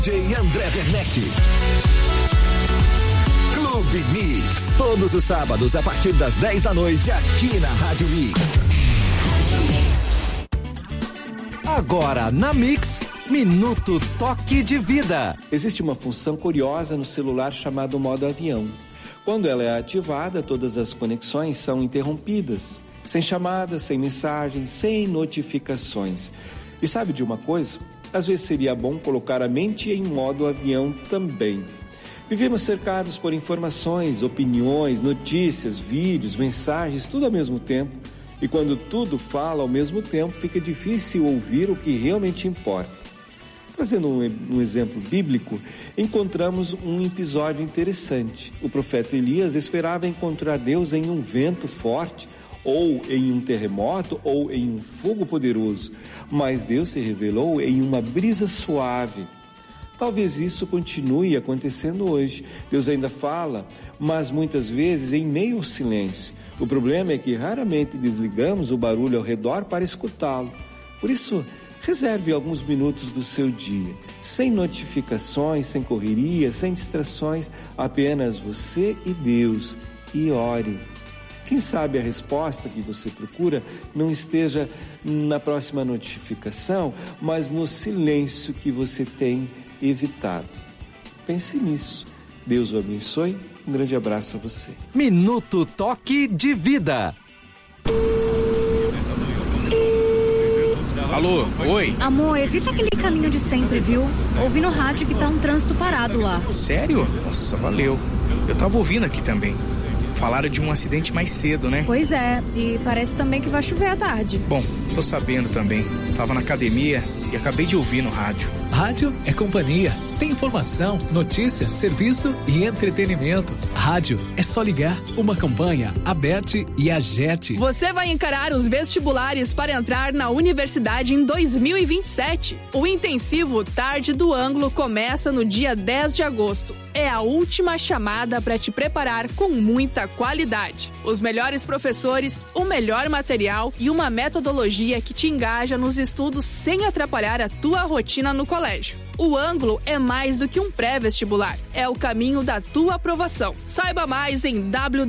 DJ André Werneck. Clube Mix. Todos os sábados a partir das 10 da noite aqui na Rádio Mix. Agora na Mix, Minuto Toque de Vida. Existe uma função curiosa no celular chamada modo avião. Quando ela é ativada, todas as conexões são interrompidas. Sem chamadas, sem mensagens, sem notificações. E sabe de uma coisa? Às vezes seria bom colocar a mente em modo avião também. Vivemos cercados por informações, opiniões, notícias, vídeos, mensagens, tudo ao mesmo tempo. E quando tudo fala ao mesmo tempo, fica difícil ouvir o que realmente importa. Trazendo um exemplo bíblico, encontramos um episódio interessante. O profeta Elias esperava encontrar Deus em um vento forte, ou em um terremoto, ou em um fogo poderoso. Mas Deus se revelou em uma brisa suave. Talvez isso continue acontecendo hoje. Deus ainda fala, mas muitas vezes em meio ao silêncio. O problema é que raramente desligamos o barulho ao redor para escutá-lo. Por isso, reserve alguns minutos do seu dia, sem notificações, sem correria, sem distrações, apenas você e Deus, e ore. Quem sabe a resposta que você procura não esteja na próxima notificação, mas no silêncio que você tem evitado. Pense nisso. Deus o abençoe. Um grande abraço a você. Minuto Toque de Vida. Alô, oi? Amor, evita aquele caminho de sempre, viu? Ouvi no rádio que tá um trânsito parado lá. Sério? Nossa, valeu. Eu tava ouvindo aqui também. Falaram de um acidente mais cedo, né? Pois é, e parece também que vai chover à tarde. Bom, tô sabendo também. Tava na academia e acabei de ouvir no rádio. Rádio é companhia. Tem informação, notícia, serviço e entretenimento. Rádio é só ligar. Uma campanha, Aberte e Agerte. Você vai encarar os vestibulares para entrar na universidade em 2027. O intensivo Tarde do Ângulo começa no dia 10 de agosto. É a última chamada para te preparar com muita qualidade. Os melhores professores, o melhor material e uma metodologia que te engaja nos estudos sem atrapalhar a tua rotina no colégio. O Ângulo é mais do que um pré-vestibular. É o caminho da tua aprovação. Saiba mais em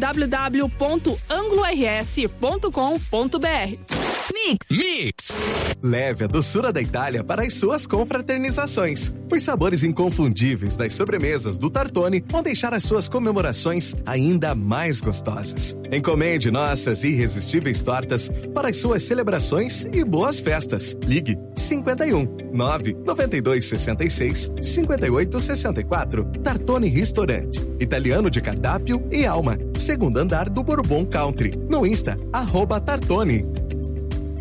www.anglors.com.br. Mix. Leve a doçura da Itália para as suas confraternizações. Os sabores inconfundíveis das sobremesas do Tartone vão deixar as suas comemorações ainda mais gostosas. Encomende nossas irresistíveis tortas para as suas celebrações e boas festas. Ligue 51 992 66 58 64. Tartone Restaurante. Italiano de cardápio e alma. Segundo andar do Bourbon Country. No Insta, @Tartone.